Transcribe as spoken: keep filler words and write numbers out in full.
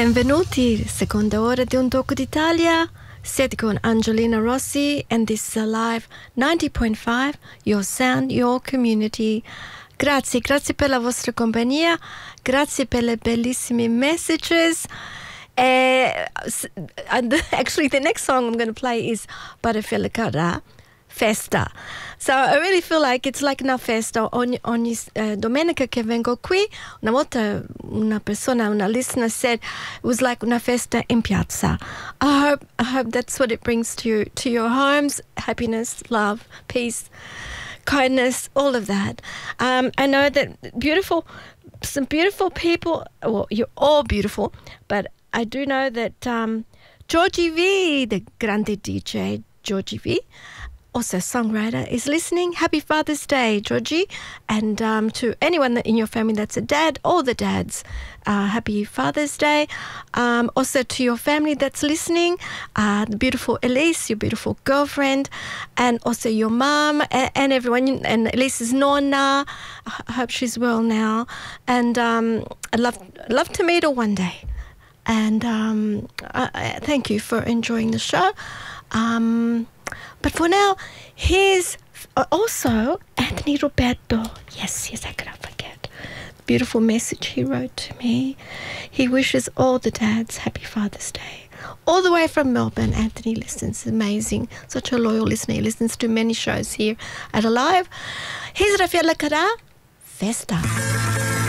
Benvenuti, seconda ora di Un Tocco d'Italia. Siete con Angelina Rossi and this is Alive ninety point five, your sound, your community. Grazie, grazie per la vostra compagnia, grazie per le bellissime messages. Uh, actually, the next song I'm going to play is Butterfield Festa. So I really feel like it's like una festa. Ogni, ogni uh, domenica che vengo qui, una volta una persona, una listener said it was like una festa in piazza. I hope, I hope that's what it brings to you, to your homes. Happiness, love, peace, kindness, all of that. Um, I know that beautiful, some beautiful people, well, you're all beautiful, but I do know that um, Georgie V, the grande D J Georgie V, also songwriter, is listening. Happy Father's Day, Georgie. And um, to anyone that in your family that's a dad, all the dads, uh, happy Father's Day. Um, also to your family that's listening, uh, the beautiful Elise, your beautiful girlfriend, and also your mum and, and everyone, and Elise's nonna. I hope she's well now. And um, I'd love, love to meet her one day. And um, I, I thank you for enjoying the show. Um, but for now, here's also Anthony Roberto. Yes, yes, I could not forget. Beautiful message he wrote to me. He wishes all the dads happy Father's Day. All the way from Melbourne, Anthony listens. Amazing. Such a loyal listener. He listens to many shows here at Alive. Here's Rafael Lacara, Festa.